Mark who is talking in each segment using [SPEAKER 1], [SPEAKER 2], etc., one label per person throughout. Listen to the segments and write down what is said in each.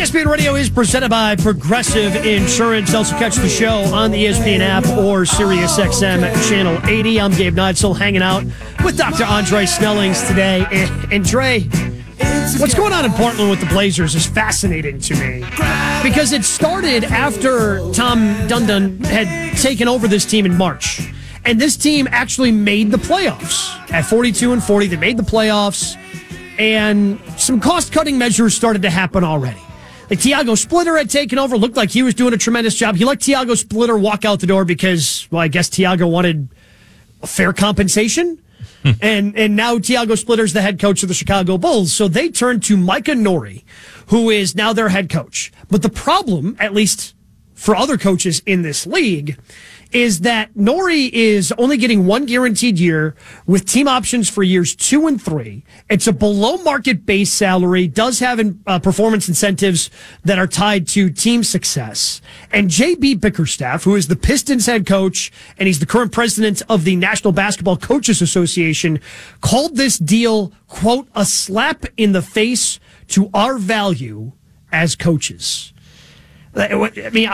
[SPEAKER 1] ESPN Radio is presented by Progressive Insurance. Also catch the show on the ESPN app or SiriusXM Channel 80. I'm Gabe Neitzel hanging out with Dr. Andre Snellings today. And Dre, what's going on in Portland with the Blazers is fascinating to me because it started after Tom Dundon had taken over this team in March. And this team actually made the playoffs at 42-40. They made the playoffs, and some cost-cutting measures started to happen already. Like Tiago Splitter had taken over, looked like he was doing a tremendous job. He let Tiago Splitter walk out the door because, well, I guess Tiago wanted a fair compensation. and now Tiago Splitter's the head coach of the Chicago Bulls. So they turned to Micah Nori, who is now their head coach. But the problem, at least for other coaches in this league, is that Nori is only getting one guaranteed year with team options for years 2 and 3. It's a below market base salary, does have performance incentives that are tied to team success. And JB Bickerstaff, who is the Pistons head coach, and he's the current president of the National Basketball Coaches Association, called this deal, quote, a slap in the face to our value as coaches. I mean,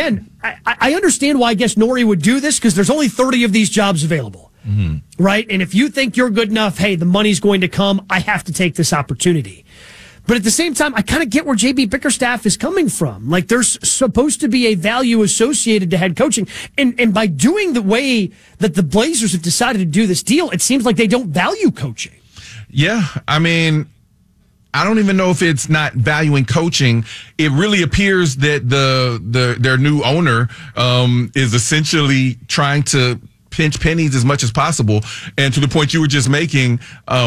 [SPEAKER 1] I understand why I guess Nori would do this because there's only 30 of these jobs available, right? And if you think you're good enough, hey, the money's going to come. I have to take this opportunity. But at the same time, I kind of get where JB Bickerstaff is coming from. Like, there's supposed to be a value associated to head coaching. And by doing the way that the Blazers have decided to do this deal, it seems like they don't value coaching.
[SPEAKER 2] Yeah, I mean, I don't even know if it's not valuing coaching. It really appears that their new owner is essentially trying to pinch pennies as much as possible. And to the point you were just making,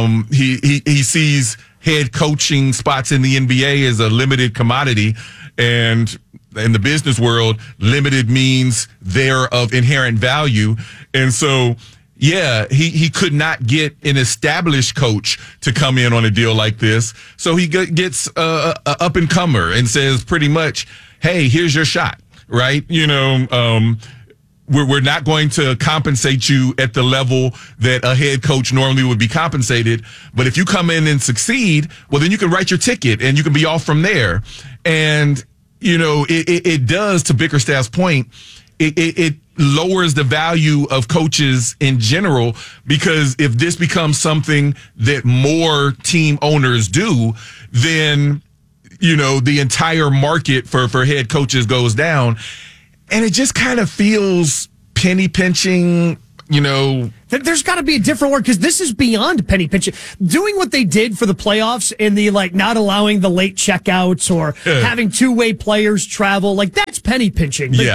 [SPEAKER 2] he sees head coaching spots in the NBA as a limited commodity. And in the business world, limited means they're of inherent value. And so, yeah, he could not get an established coach to come in on a deal like this. So he gets a up-and-comer and says pretty much, hey, here's your shot, right? You know, we're not going to compensate you at the level that a head coach normally would be compensated. But if you come in and succeed, well, then you can write your ticket and you can be off from there. And, you know, it does, to Bickerstaff's point, it lowers the value of coaches in general, because if this becomes something that more team owners do, then, you know, the entire market for head coaches goes down. And it just kind of feels penny pinching, you know.
[SPEAKER 1] There's got to be a different word, because this is beyond penny pinching. Doing what they did for the playoffs and the, like, not allowing the late checkouts or having two-way players travel, like, that's penny pinching. But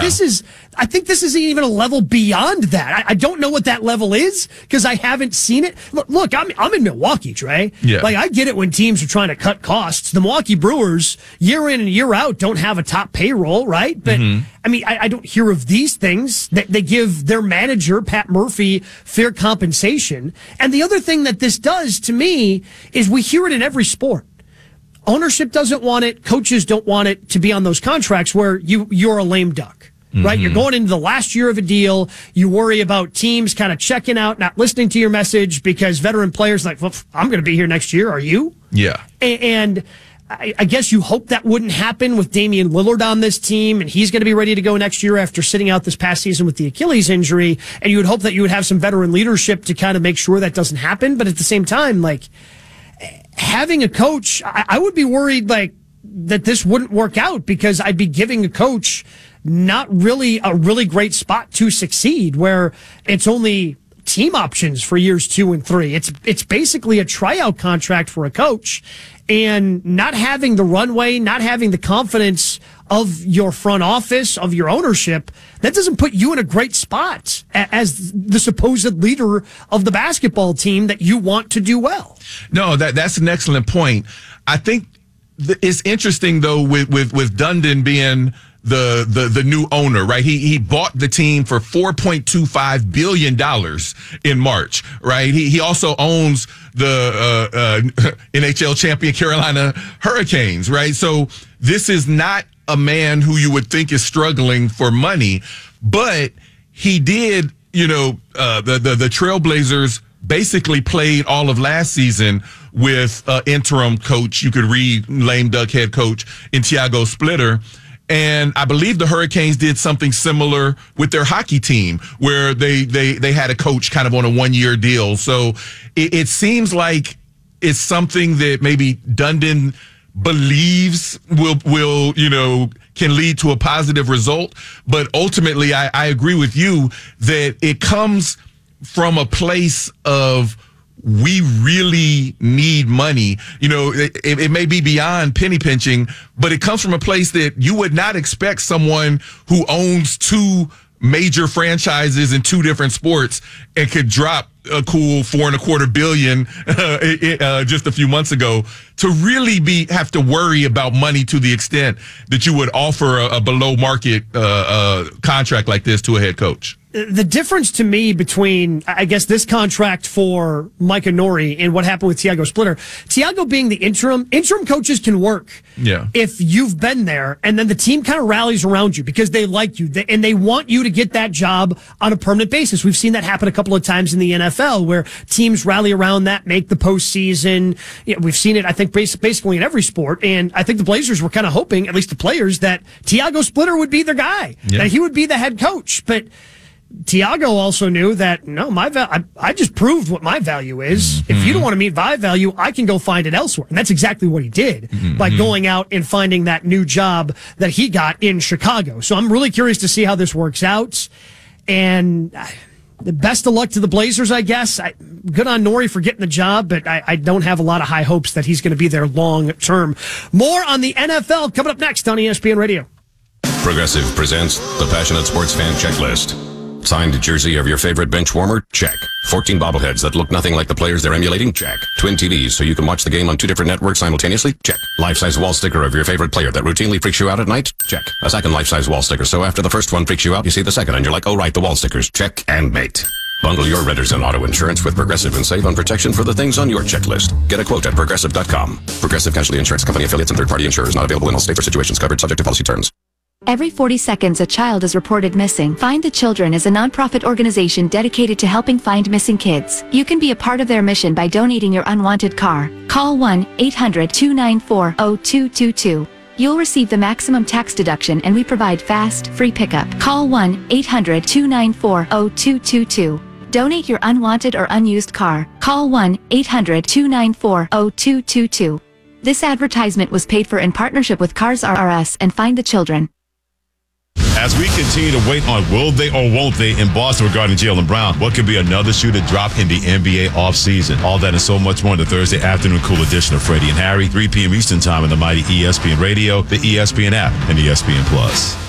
[SPEAKER 1] I think this is even a level beyond that. I don't know what that level is because I haven't seen it. Look, I'm in Milwaukee, Trey.
[SPEAKER 2] Yeah.
[SPEAKER 1] Like, I get it when teams are trying to cut costs. The Milwaukee Brewers, year in and year out, don't have a top payroll, right? But, I mean, I don't hear of these things. They give their manager, Pat Murphy, fair compensation. And the other thing that this does to me is we hear it in every sport. Ownership doesn't want it. Coaches don't want it to be on those contracts where you're a lame duck, right? You're going into the last year of a deal. You worry about teams kind of checking out, not listening to your message because veteran players like, well, I'm going to be here next year. Are you?
[SPEAKER 2] Yeah.
[SPEAKER 1] And I guess you hope that wouldn't happen with Damian Lillard on this team, and he's going to be ready to go next year after sitting out this past season with the Achilles injury. And you would hope that you would have some veteran leadership to kind of make sure that doesn't happen. But at the same time, like, having a coach, I would be worried like that this wouldn't work out, because I'd be giving a coach not really a really great spot to succeed, where it's only team options for years 2 and 3. It's basically a tryout contract for a coach, and not having the runway, not having the confidence of your front office, of your ownership, that doesn't put you in a great spot as the supposed leader of the basketball team that you want to do well.
[SPEAKER 2] No, that's an excellent point. I think it's interesting though with Dundon being the new owner, right? He bought the team for $4.25 billion in March, right? He also owns the NHL champion Carolina Hurricanes, right? So this is not a man who you would think is struggling for money, but he did, you know, the Trailblazers basically played all of last season with interim coach, you could read lame duck head coach in Tiago Splitter. And I believe the Hurricanes did something similar with their hockey team, where they had a coach kind of on a 1-year deal. So it seems like it's something that maybe Dundon believes will can lead to a positive result. But ultimately, I agree with you that it comes from a place of, we really need money. It may be beyond penny pinching, but it comes from a place that you would not expect someone who owns 2 major franchises in 2 different sports and could drop a cool $4.25 billion just a few months ago to really have to worry about money to the extent that you would offer a below market contract like this to a head coach.
[SPEAKER 1] The difference to me between, I guess, this contract for Micah Nori and what happened with Tiago Splitter, Tiago being the interim coaches can work.
[SPEAKER 2] Yeah.
[SPEAKER 1] If you've been there and then the team kind of rallies around you because they like you and they want you to get that job on a permanent basis. We've seen that happen a couple of times in the NFL where teams rally around that, make the postseason. We've seen it, I think, basically in every sport. And I think the Blazers were kind of hoping, at least the players, that Tiago Splitter would be their guy, that he would be the head coach. But Tiago also knew that, no, I just proved what my value is. Mm-hmm. If you don't want to meet my value, I can go find it elsewhere. And that's exactly what he did by going out and finding that new job that he got in Chicago. So I'm really curious to see how this works out. And the best of luck to the Blazers, I guess. Good on Nori for getting the job, but I don't have a lot of high hopes that he's going to be there long term. More on the NFL coming up next on ESPN Radio.
[SPEAKER 3] Progressive presents the Passionate Sports Fan Checklist. Signed jersey of your favorite bench warmer? Check. 14 bobbleheads that look nothing like the players they're emulating? Check. Twin TVs so you can watch the game on 2 different networks simultaneously? Check. Life-size wall sticker of your favorite player that routinely freaks you out at night? Check. A second life-size wall sticker, so after the first one freaks you out, you see the second and you're like, oh right, the wall stickers. Check and mate. Bundle your renters and auto insurance with Progressive and save on protection for the things on your checklist. Get a quote at Progressive.com. Progressive Casualty Insurance Company affiliates and third-party insurers not available in all states or situations covered subject to policy terms.
[SPEAKER 4] Every 40 seconds, a child is reported missing. Find the Children is a nonprofit organization dedicated to helping find missing kids. You can be a part of their mission by donating your unwanted car. Call 1-800-294-0222. You'll receive the maximum tax deduction and we provide fast, free pickup. Call 1-800-294-0222. Donate your unwanted or unused car. Call 1-800-294-0222. This advertisement was paid for in partnership with Cars R Us and Find the Children.
[SPEAKER 5] As we continue to wait on will they or won't they in Boston regarding Jaylen Brown, what could be another shoe to drop in the NBA offseason? All that and so much more in the Thursday afternoon cool edition of Freddie and Harry, 3 p.m. Eastern Time on the mighty ESPN Radio, the ESPN app, and ESPN Plus.